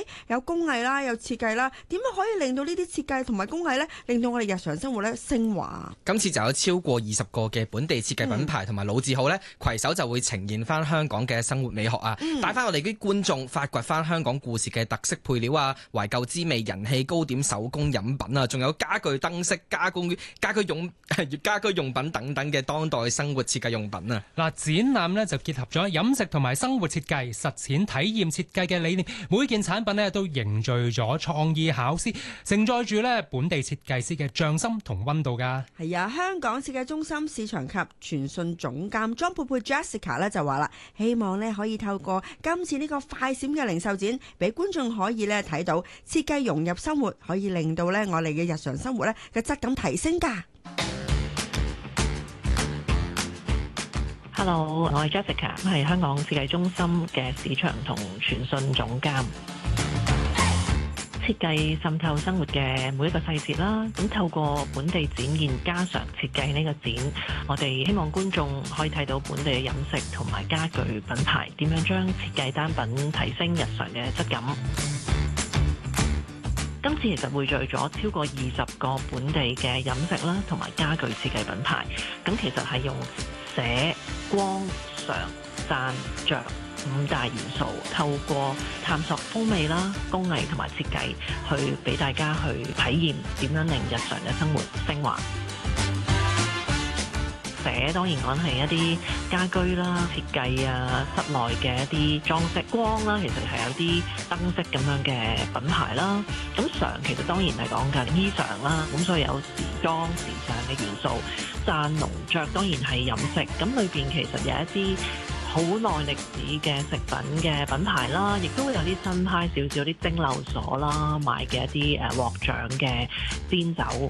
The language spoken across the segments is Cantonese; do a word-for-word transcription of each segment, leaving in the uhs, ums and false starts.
有工藝啦，有設計啦，點樣可以令到呢啲設計同埋工藝呢，令到我哋日常生活呢升華？ 今次就有超過二十個嘅本地設計品牌同埋老字號呢，攜手就會呈現翻香港嘅生活美學啊，帶翻我哋啲觀眾發掘翻香港故事嘅特色配料啊、懷舊滋味、人氣糕點、手工飲品啊，仲有家具燈飾、加工家居用家居用品等等嘅當代生活設計用品啊。 嗱，展覽呢就結合咗飲食同埋生活設計、實踐體驗設計嘅理念，每件產品呢都凝聚咗創意巧思，承載住呢本地設計師嘅匠心同溫度㗎。 係啊，香港設計中心市場及傳訊總監莊佩佩 Jessica 咧就話啦，希望呢可以透過今次呢個快閃嘅零售展，俾觀眾可以呢睇到設計融入生活，可以令到呢我哋嘅日常生活呢嘅質感提升㗎。 Hello，我係 Jessica， 係香港設計中心嘅市場同傳訊總監。設計滲透生活嘅每一個細節啦，咁透過本地展現家常設計呢個展，我哋希望觀眾可以睇到本地嘅飲食同埋家具品牌點樣將設計單品提升日常嘅質感。今次其實匯聚咗超過二十個本地嘅飲食啦，同埋家具設計品牌，咁其實係用寫、光、常、讚、着五大元素，透過探索風味啦、工藝同埋設計，去俾大家去體驗點樣令日常嘅生活升華。寫當然講係一啲家居啦、設計啊、室內嘅一啲裝飾。光啦，其實係有啲燈飾咁樣嘅品牌啦。咁常其實當然係講緊衣裳啦，咁所以有時裝時尚嘅元素。讚農着當然係飲食，咁裏邊其實有一啲好耐歷史嘅食品嘅品牌啦，亦都會有啲新派少少啲蒸餾所啦，賣嘅一啲誒獲獎嘅煎酒。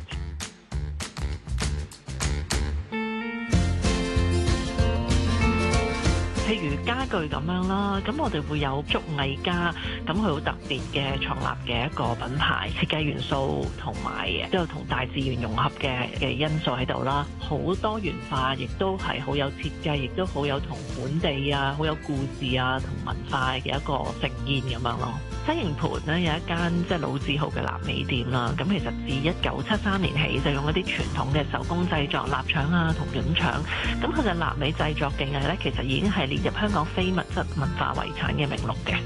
譬如家具咁樣啦，咁我哋會有竹藝家，咁佢好特別嘅創立嘅一個品牌，設計元素同埋都有同大自然融合嘅嘅因素喺度啦，好多元化，亦都係好有設計，亦都好有同本地啊，好有故事啊同文化嘅一個盛宴咁樣咯。西營盤呢有一間即係老字號嘅臘味店啦，咁其實自一九七三年起就用一啲傳統嘅手工製作臘腸啊同潤腸，咁佢嘅臘味製作技藝呢，其實已經係列入香港非物質文化遺產嘅名錄嘅。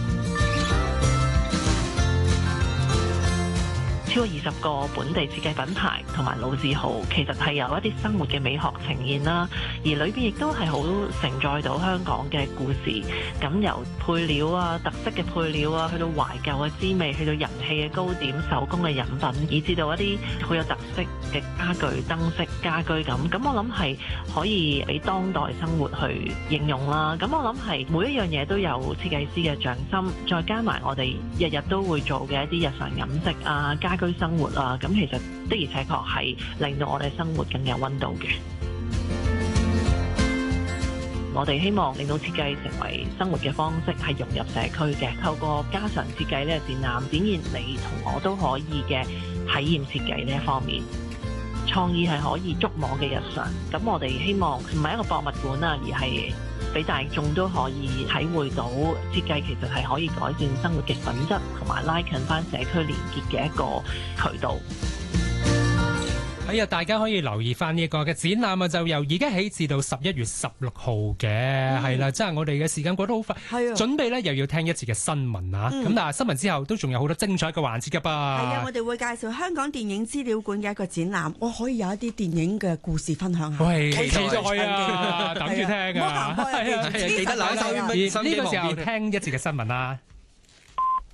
超過二十個本地設計品牌同埋老字號，其實係有一啲生活嘅美學呈現啦，而裏邊亦都係好承載到香港嘅故事。咁由配料啊、特色嘅配料啊，去到懷舊嘅滋味，去到人氣嘅糕點、手工嘅飲品，以至到一啲好有特色嘅家具、燈飾、家居咁。咁我諗係可以俾當代生活去應用啦。咁我諗係每一樣嘢都有設計師嘅匠心，再加埋我哋日日都會做嘅一啲日常飲食啊、家居生活啊，咁其實的而且確係令到我哋生活更有溫度嘅。我哋希望令到設計成為生活嘅方式，係融入社區嘅。透過家常設計呢個展覽，展現你同我都可以嘅體驗設計呢一方面，創意係可以觸摸嘅日常。咁我哋希望唔係一個博物館啊，而係俾大眾都可以體會到設計其實係可以改善生活嘅品質，同埋拉近翻社區連結嘅一個渠道。 係啊，大家可以留意翻呢個嘅展覽啊，就由而家起至到十一月十六號嘅，係啦、嗯，即係我哋嘅時間過得好快，係啊，準備咧又要聽一節嘅新聞啊，咁、嗯、但係新聞之後都仲有好多精彩嘅環節噶噃。係啊，我哋會介紹香港電影資料館嘅一個展覽，我可以有一啲電影嘅故事分享下。 喂，期待啊，等住聽啊， 唔好行開啊， 記得留守。 呢個時候聽一節嘅新聞啦。